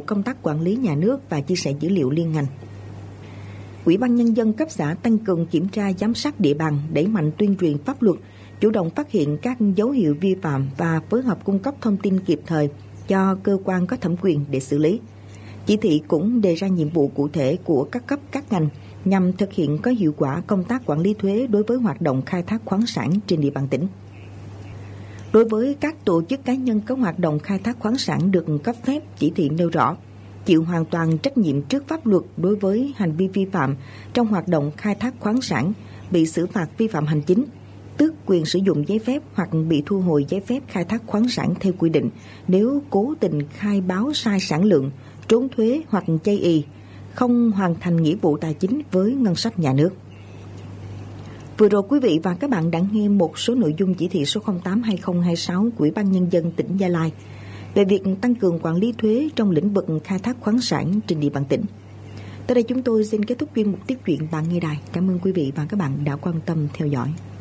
Công tác Quản lý Nhà nước và Chia sẻ Dữ liệu liên ngành. Ủy ban Nhân dân cấp xã tăng cường kiểm tra giám sát địa bàn, đẩy mạnh tuyên truyền pháp luật, chủ động phát hiện các dấu hiệu vi phạm và phối hợp cung cấp thông tin kịp thời cho cơ quan có thẩm quyền để xử lý. Chỉ thị cũng đề ra nhiệm vụ cụ thể của các cấp các ngành nhằm thực hiện có hiệu quả công tác quản lý thuế đối với hoạt động khai thác khoáng sản trên địa bàn tỉnh. Đối với các tổ chức cá nhân có hoạt động khai thác khoáng sản được cấp phép, chỉ thị nêu rõ chịu hoàn toàn trách nhiệm trước pháp luật đối với hành vi vi phạm trong hoạt động khai thác khoáng sản, bị xử phạt vi phạm hành chính, tước quyền sử dụng giấy phép hoặc bị thu hồi giấy phép khai thác khoáng sản theo quy định nếu cố tình khai báo sai sản lượng, trốn thuế hoặc chây ỳ, không hoàn thành nghĩa vụ tài chính với ngân sách nhà nước. Vừa rồi quý vị và các bạn đã nghe một số nội dung chỉ thị số 08/2026 của Ủy ban Nhân dân tỉnh Gia Lai về việc tăng cường quản lý thuế trong lĩnh vực khai thác khoáng sản trên địa bàn tỉnh. Tới đây chúng tôi xin kết thúc chuyên mục Tiếp chuyện bạn nghe đài. Cảm ơn quý vị và các bạn đã quan tâm theo dõi.